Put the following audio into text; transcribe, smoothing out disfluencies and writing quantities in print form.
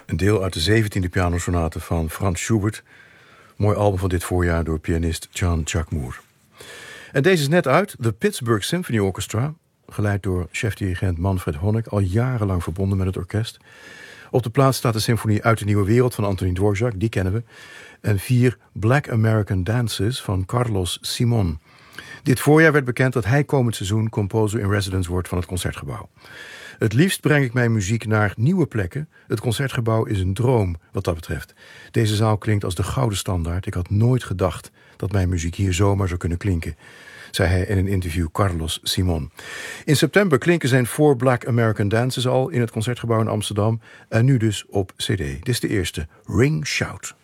Een deel uit de 17e pianosonate van Franz Schubert. Mooi album van dit voorjaar door pianist John Chuck Moore. En deze is net uit, de Pittsburgh Symphony Orchestra, geleid door chefdirigent Manfred Honeck, al jarenlang verbonden met het orkest. Op de plaats staat de symfonie Uit de Nieuwe Wereld van Antonin Dvorak, die kennen we. En 4 Black American Dances van Carlos Simon. Dit voorjaar werd bekend dat hij komend seizoen composer in residence wordt van het Concertgebouw. Het liefst breng ik mijn muziek naar nieuwe plekken. Het Concertgebouw is een droom wat dat betreft. Deze zaal klinkt als de gouden standaard. Ik had nooit gedacht dat mijn muziek hier zomaar zou kunnen klinken, zei hij in een interview Carlos Simon. In september klinken zijn 4 Black American Dances al in het Concertgebouw in Amsterdam. En nu dus op cd. Dit is de eerste, Ring Shout.